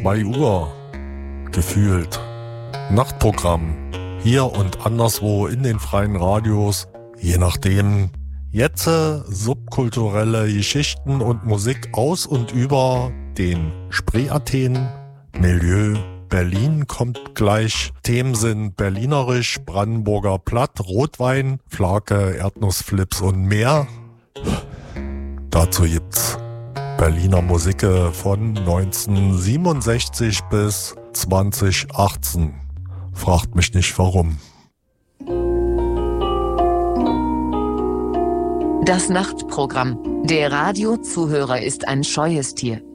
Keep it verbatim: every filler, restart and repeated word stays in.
zwei Uhr. Gefühlt. Nachtprogramm. Hier und anderswo in den freien Radios. Je nachdem. Jetzt subkulturelle Geschichten und Musik aus und über den Spree-Athen. Milieu Berlin kommt gleich. Themen sind berlinerisch, Brandenburger Platt, Rotwein, Flake, Erdnussflips und mehr. Dazu gibt's Berliner Musik von neunzehnhundertsiebenundsechzig bis zweitausendachtzehn. Fragt mich nicht warum. Das Nachtprogramm. Der Radiozuhörer ist ein scheues Tier.